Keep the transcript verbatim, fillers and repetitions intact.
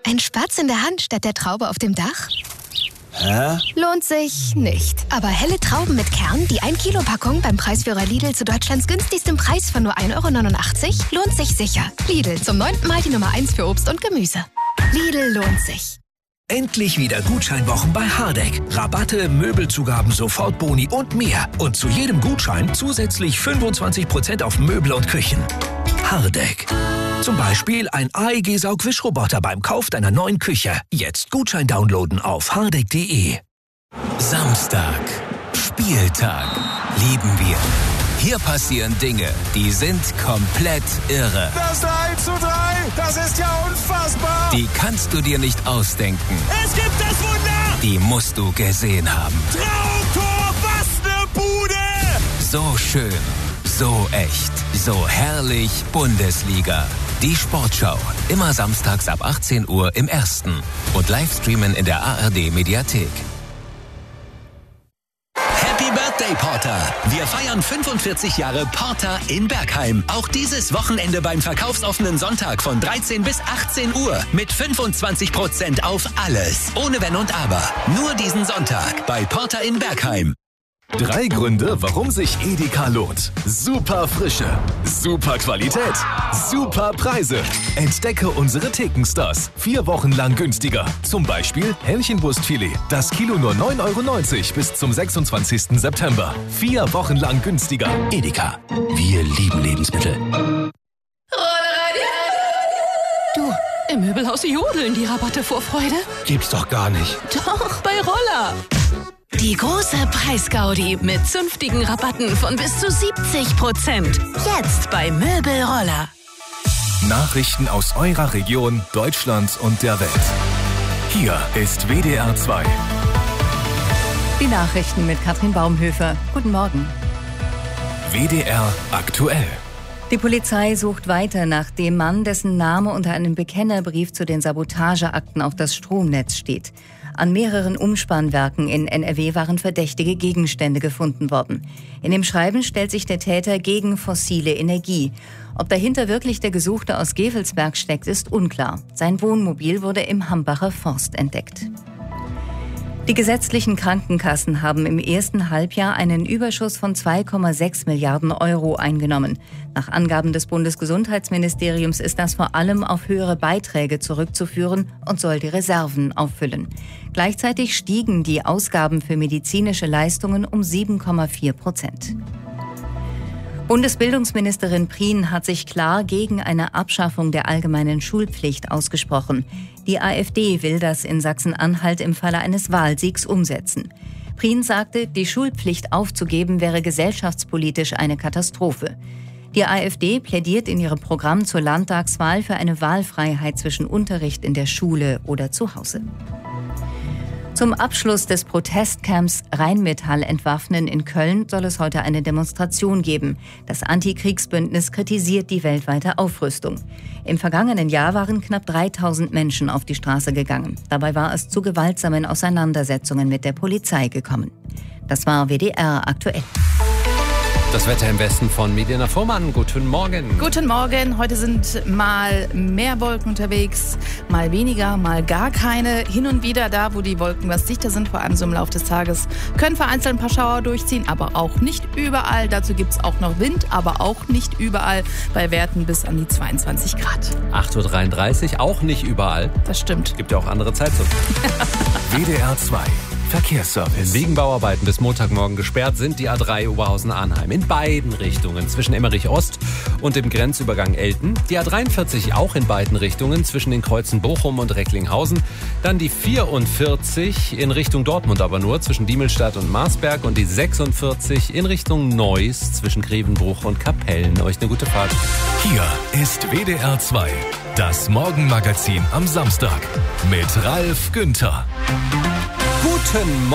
Ein Spatz in der Hand statt der Traube auf dem Dach? Hä? Lohnt sich nicht. Aber helle Trauben mit Kern, die ein Kilo Packung beim Preisführer Lidl zu Deutschlands günstigstem Preis von nur ein Euro neunundachtzig, lohnt sich sicher. Lidl, zum neunten Mal die Nummer eins für Obst und Gemüse. Lidl lohnt sich. Endlich wieder Gutscheinwochen bei Hardegg. Rabatte, Möbelzugaben, Sofortboni und mehr. Und zu jedem Gutschein zusätzlich fünfundzwanzig Prozent auf Möbel und Küchen. Hardegg. Zum Beispiel ein A E G-Saugwischroboter beim Kauf deiner neuen Küche. Jetzt Gutschein downloaden auf hardegg punkt de. Samstag. Spieltag. Lieben wir. Hier passieren Dinge, die sind komplett irre. Das drei zu drei, das ist ja unfassbar. Die kannst du dir nicht ausdenken. Es gibt das Wunder. Die musst du gesehen haben. Traumtor, was ne Bude. So schön, so echt, so herrlich Bundesliga. Die Sportschau, immer samstags ab achtzehn Uhr im Ersten und Livestreamen in der A R D-Mediathek. Happy Birthday, Porter! Wir feiern fünfundvierzig Jahre Porter in Bergheim. Auch dieses Wochenende beim verkaufsoffenen Sonntag von dreizehn bis achtzehn Uhr mit fünfundzwanzig Prozent auf alles. Ohne Wenn und Aber. Nur diesen Sonntag bei Porter in Bergheim. Drei Gründe, warum sich Edeka lohnt. Super Frische, super Qualität, super Preise. Entdecke unsere Thekenstars. Vier Wochen lang günstiger. Zum Beispiel Hähnchenbrustfilet. Das Kilo nur neun Euro neunzig bis zum sechsundzwanzigsten September. Vier Wochen lang günstiger. Edeka. Wir lieben Lebensmittel. Du, im Möbelhaus jodeln die Rabatte vor Freude. Gibt's doch gar nicht. Doch, bei Roller. Die große Preisgaudi mit zünftigen Rabatten von bis zu siebzig Prozent. Jetzt bei Möbelroller. Nachrichten aus eurer Region, Deutschland und der Welt. Hier ist W D R zwei. Die Nachrichten mit Katrin Baumhöfer. Guten Morgen. W D R aktuell. Die Polizei sucht weiter nach dem Mann, dessen Name unter einem Bekennerbrief zu den Sabotageakten auf das Stromnetz steht. An mehreren Umspannwerken in N R W waren verdächtige Gegenstände gefunden worden. In dem Schreiben stellt sich der Täter gegen fossile Energie. Ob dahinter wirklich der Gesuchte aus Gevelsberg steckt, ist unklar. Sein Wohnmobil wurde im Hambacher Forst entdeckt. Die gesetzlichen Krankenkassen haben im ersten Halbjahr einen Überschuss von zwei Komma sechs Milliarden Euro eingenommen. Nach Angaben des Bundesgesundheitsministeriums ist das vor allem auf höhere Beiträge zurückzuführen und soll die Reserven auffüllen. Gleichzeitig stiegen die Ausgaben für medizinische Leistungen um sieben Komma vier Prozent. Bundesbildungsministerin Prien hat sich klar gegen eine Abschaffung der allgemeinen Schulpflicht ausgesprochen. Die AfD will das in Sachsen-Anhalt im Falle eines Wahlsiegs umsetzen. Prien sagte, die Schulpflicht aufzugeben wäre gesellschaftspolitisch eine Katastrophe. Die AfD plädiert in ihrem Programm zur Landtagswahl für eine Wahlfreiheit zwischen Unterricht in der Schule oder zu Hause. Zum Abschluss des Protestcamps Rheinmetall entwaffnen in Köln soll es heute eine Demonstration geben. Das Antikriegsbündnis kritisiert die weltweite Aufrüstung. Im vergangenen Jahr waren knapp dreitausend Menschen auf die Straße gegangen. Dabei war es zu gewaltsamen Auseinandersetzungen mit der Polizei gekommen. Das war W D R aktuell. Das Wetter im Westen von Medina Vormann. Guten Morgen. Guten Morgen. Heute sind mal mehr Wolken unterwegs, mal weniger, mal gar keine. Hin und wieder da, wo die Wolken was dichter sind, vor allem so im Laufe des Tages, können vereinzelt ein paar Schauer durchziehen, aber auch nicht überall. Dazu gibt es auch noch Wind, aber auch nicht überall, bei Werten bis an die zweiundzwanzig Grad. acht Uhr dreiunddreißig, auch nicht überall. Das stimmt. Gibt ja auch andere Zeitzonen. W D R zwei. Verkehrsservice. Wegen Bauarbeiten bis Montagmorgen gesperrt sind die A drei Oberhausen-Arnheim in beiden Richtungen zwischen Emmerich Ost und dem Grenzübergang Elten. Die A dreiundvierzig auch in beiden Richtungen zwischen den Kreuzen Bochum und Recklinghausen. Dann die vierundvierzig in Richtung Dortmund aber nur zwischen Diemelstadt und Marsberg und die sechsundvierzig in Richtung Neuss zwischen Grevenbruch und Kapellen. Euch eine gute Fahrt. Hier ist W D R zwei. Das Morgenmagazin am Samstag mit Ralf Günther. Guten Morgen.